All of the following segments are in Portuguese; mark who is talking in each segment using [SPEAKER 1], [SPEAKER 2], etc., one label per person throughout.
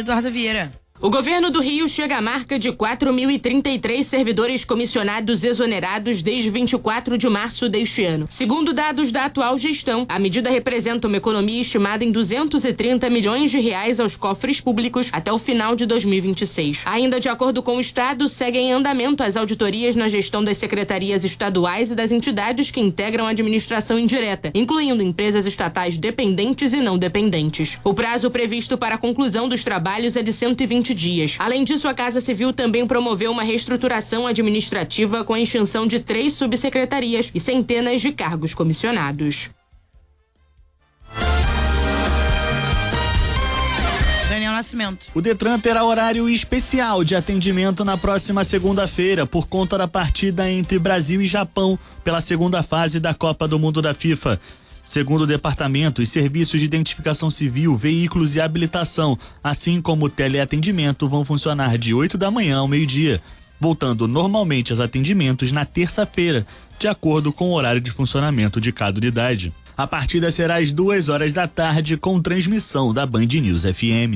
[SPEAKER 1] Eduarda Vieira.
[SPEAKER 2] O governo do Rio chega à marca de 4.033 servidores comissionados exonerados desde 24 de março deste ano. Segundo dados da atual gestão, a medida representa uma economia estimada em 230 milhões de reais aos cofres públicos até o final de 2026. Ainda de acordo com o Estado, seguem em andamento as auditorias na gestão das secretarias estaduais e das entidades que integram a administração indireta, incluindo empresas estatais dependentes e não dependentes. O prazo previsto para a conclusão dos trabalhos é de 120 dias. Além disso, a Casa Civil também promoveu uma reestruturação administrativa com a extinção de 3 subsecretarias e centenas de cargos comissionados.
[SPEAKER 1] Daniel Nascimento.
[SPEAKER 3] O Detran terá horário especial de atendimento na próxima segunda-feira por conta da partida entre Brasil e Japão pela segunda fase da Copa do Mundo da FIFA. Segundo o departamento, os serviços de identificação civil, veículos e habilitação, assim como o teleatendimento, vão funcionar de 8 da manhã ao meio-dia, voltando normalmente aos atendimentos na terça-feira, de acordo com o horário de funcionamento de cada unidade. A partida será às 2 horas da tarde, com transmissão da Band News FM.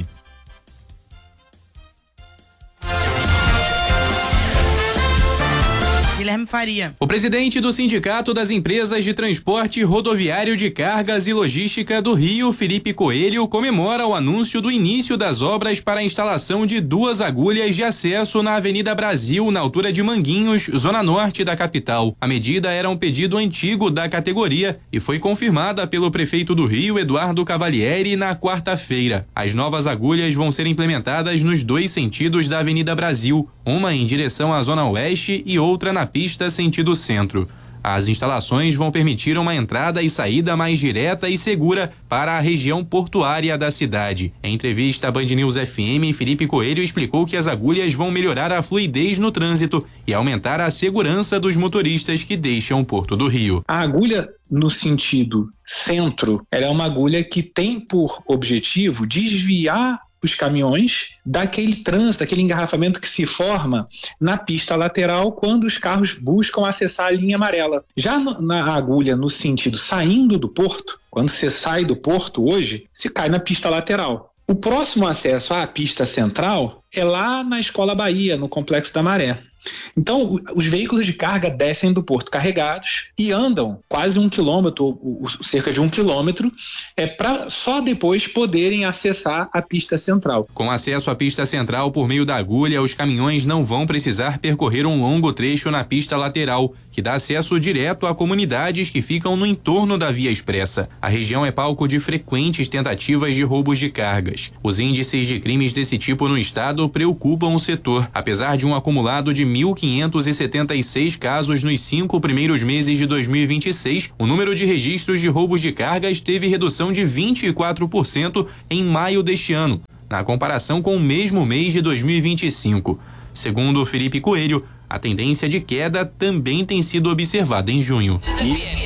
[SPEAKER 1] Guilherme Faria.
[SPEAKER 4] O presidente do Sindicato das Empresas de Transporte Rodoviário de Cargas e Logística do Rio, Felipe Coelho, comemora o anúncio do início das obras para a instalação de 2 agulhas de acesso na Avenida Brasil, na altura de Manguinhos, zona norte da capital. A medida era um pedido antigo da categoria e foi confirmada pelo prefeito do Rio, Eduardo Cavalieri, na quarta-feira. As novas agulhas vão ser implementadas nos 2 sentidos da Avenida Brasil, uma em direção à zona oeste e outra na pista sentido centro. As instalações vão permitir uma entrada e saída mais direta e segura para a região portuária da cidade. Em entrevista à Band News FM, Felipe Coelho explicou que as agulhas vão melhorar a fluidez no trânsito e aumentar a segurança dos motoristas que deixam o Porto do Rio.
[SPEAKER 5] A agulha no sentido centro, ela é uma agulha que tem por objetivo desviar os caminhões daquele trânsito, daquele engarrafamento que se forma na pista lateral quando os carros buscam acessar a linha amarela. Já na agulha no sentido saindo do porto, quando você sai do porto hoje, se cai na pista lateral. O próximo acesso à pista central é lá na Escola Bahia, no Complexo da Maré. Então, os veículos de carga descem do porto carregados e andam quase 1 quilômetro, cerca de 1 quilômetro, para só depois poderem acessar a pista central.
[SPEAKER 4] Com acesso à pista central por meio da agulha, os caminhões não vão precisar percorrer um longo trecho na pista lateral, que dá acesso direto a comunidades que ficam no entorno da via expressa. A região é palco de frequentes tentativas de roubos de cargas. Os índices de crimes desse tipo no estado preocupam o setor, apesar de um acumulado de 1.576 casos nos 5 primeiros meses de 2026, o número de registros de roubos de cargas teve redução de 24% em maio deste ano, na comparação com o mesmo mês de 2025. Segundo Felipe Coelho, a tendência de queda também tem sido observada em junho.